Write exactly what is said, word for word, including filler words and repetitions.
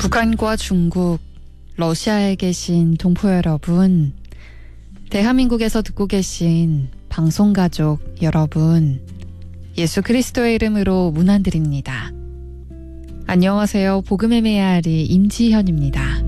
북한과 중국, 러시아에 계신 동포 여러분, 대한민국에서 듣고 계신 방송가족 여러분, 예수 그리스도의 이름으로 문안드립니다. 안녕하세요. 복음의 메아리 임지현입니다.